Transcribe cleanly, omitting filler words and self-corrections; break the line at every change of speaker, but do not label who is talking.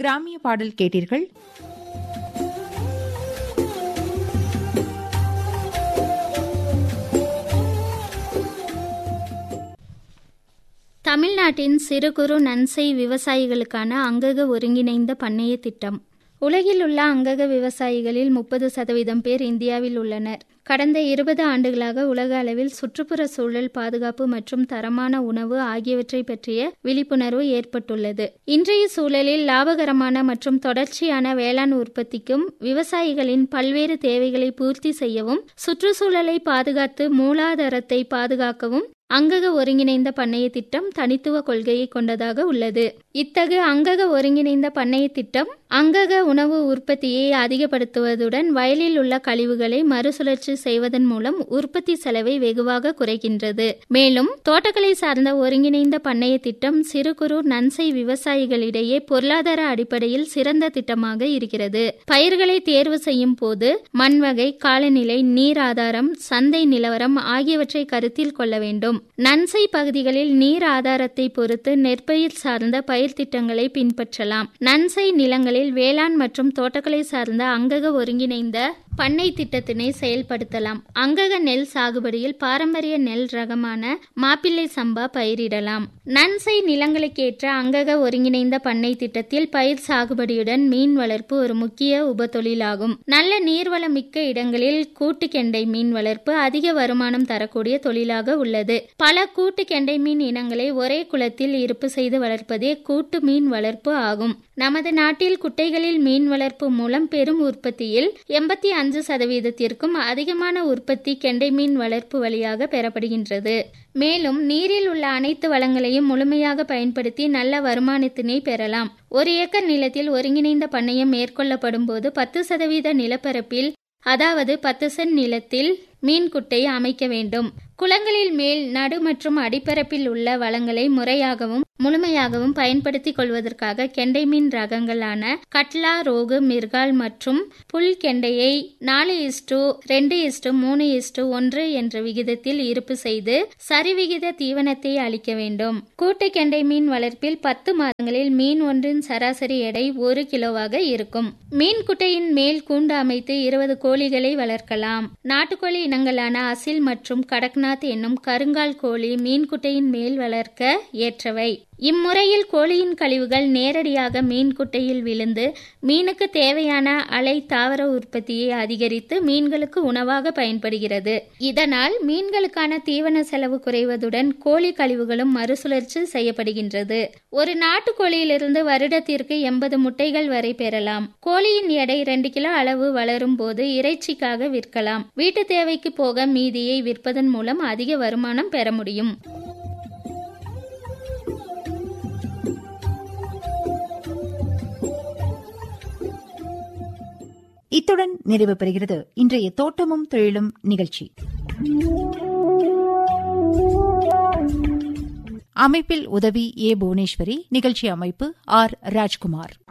கிராமிய பாடல் கேட்டீர்கள்.
தமிழ்நாட்டின் சிறு குறு நன்செய் விவசாயிகளுக்கான அங்கக ஒருங்கிணைந்த பண்ணைய திட்டம். உலகில் உள்ள அங்கக விவசாயிகளில் 30% பேர் இந்தியாவில் உள்ளனர். கடந்த 20 ஆண்டுகளாக உலக அளவில் சுற்றுப்புற சூழல் பாதுகாப்பு மற்றும் தரமான உணவு ஆகியவற்றை பற்றிய விழிப்புணர்வு ஏற்பட்டுள்ளது. இன்றைய சூழலில் லாபகரமான மற்றும் தொடர்ச்சியான வேளாண் உற்பத்திக்கும் விவசாயிகளின் பல்வேறு தேவைகளை பூர்த்தி செய்யவும் சுற்றுச்சூழலை பாதுகாத்து மூலாதாரத்தை பாதுகாக்கவும் அங்கக ஒருங்கிணைந்த பண்ணைய திட்டம் தனித்துவ கொள்கையை கொண்டதாக உள்ளது. இத்தகு அங்கக ஒருங்கிணைந்த பண்ணைய திட்டம் அங்கக உணவு உற்பத்தியை அதிகப்படுத்துவதுடன் வயலில் உள்ள கழிவுகளை மறுசுழற்சி செய்வதன் மூலம் உற்பத்தி செலவை வெகுவாக குறைக்கின்றது. மேலும் தோட்டக்கலை சார்ந்த ஒருங்கிணைந்த பண்ணைய திட்டம் சிறு குறு நன்செய் விவசாயிகளிடையே பொருளாதார அடிப்படையில் சிறந்த திட்டமாக இருக்கிறது. பயிர்களை தேர்வு செய்யும் போது மண் வகை, காலநிலை, நீர் ஆதாரம், சந்தை நிலவரம் ஆகியவற்றை கருத்தில் கொள்ள வேண்டும். நன்செய் பகுதிகளில் நீர் ஆதாரத்தை பொறுத்து நெற்பயிர் சார்ந்த பயிர் திட்டங்களை பின்பற்றலாம். நன்செய் நிலங்களில் வேளாண் மற்றும் தோட்டக்கலை சார்ந்த அங்கக ஒருங்கிணைந்த பண்ணை திட்டத்தினை செயல்படுத்தலாம். அங்கக நெல் சாகுபடியில் பாரம்பரிய நெல் ரகமான மாப்பிள்ளை சம்பா பயிரிடலாம். நன்செய் நிலங்களுக்கேற்ற அங்கக ஒருங்கிணைந்த பண்ணை திட்டத்தில் பயிர் சாகுபடியுடன் மீன் வளர்ப்பு ஒரு முக்கிய உபத்தொழிலாகும். நல்ல நீர்வளம் மிக்க இடங்களில் கூட்டு கெண்டை மீன் வளர்ப்பு அதிக வருமானம் தரக்கூடிய தொழிலாக உள்ளது. பல கூட்டு கெண்டை மீன் இனங்களை ஒரே குளத்தில் இருப்பு செய்து வளர்ப்பதே கூட்டு மீன் வளர்ப்பு ஆகும். நமது நாட்டில் குட்டைகளில் மீன் வளர்ப்பு மூலம் பெரும் உற்பத்தியில் 85% அதிகமான உற்பத்தி கெண்டை மீன் வளர்ப்பு வழியாக பெறப்படுகின்றது. மேலும் நீரில் உள்ள அனைத்து வளங்களையும் முழுமையாக பயன்படுத்தி நல்ல வருமானத்தினை பெறலாம். 1 ஏக்கர் நிலத்தில் ஒருங்கிணைந்த பண்ணையம் மேற்கொள்ளப்படும் போது 10% நிலப்பரப்பில், அதாவது 10 சென்ட் நிலத்தில் மீன் குட்டை அமைக்க வேண்டும். குளங்களில் மேல், நடு மற்றும் அடிப்பரப்பில் உள்ள வளங்களை முறையாகவும் முழுமையாகவும் பயன்படுத்திக் கொள்வதற்காக கெண்டை மீன் ரகங்களான கட்லா, ரோகு, மிர்கால் மற்றும் புல் கெண்டையை 4:2:3:1 என்ற விகிதத்தில் இருப்பு செய்து சரிவிகித தீவனத்தை அளிக்க வேண்டும். கூட்டு கெண்டை மீன் வளர்ப்பில் 10 மாதங்களில் மீன் ஒன்றின் சராசரி எடை 1 கிலோவாக இருக்கும். மீன் குட்டையின் மேல் கூண்டு அமைத்து 20 கோழிகளை வளர்க்கலாம். நாட்டுக்கோழி இனங்களான அசில் மற்றும் கடக்நாத் என்னும் கருங்கால் கோழி மீன்குட்டையின் மேல் வளர்க்க ஏற்றவை. இம்முறையில் கோழியின் கழிவுகள் நேரடியாக மீன் குட்டையில் விழுந்து மீனுக்கு தேவையான அலை தாவர உற்பத்தியை அதிகரித்து மீன்களுக்கு உணவாக பயன்படுகிறது. இதனால் மீன்களுக்கான தீவன செலவு குறைவதுடன் கோழி கழிவுகளும் மறுசுழற்சி செய்யப்படுகின்றது. ஒரு நாட்டுக்கோழியிலிருந்து வருடத்திற்கு 80 முட்டைகள் வரை பெறலாம். கோழியின் எடை 2 கிலோ அளவு வளரும் போது இறைச்சிக்காக விற்கலாம். வீட்டு தேவைக்கு போக மீதியை விற்பதன் மூலம் அதிக வருமானம் பெற முடியும்.
இத்துடன் நிறைவு பெறுகிறது இன்றைய தோட்டமும் தொழிலும் நிகழ்ச்சி. அமைப்பில் உதவி ஏ. புவனேஸ்வரி. நிகழ்ச்சி அமைப்பு ஆர். ராஜ்குமார்.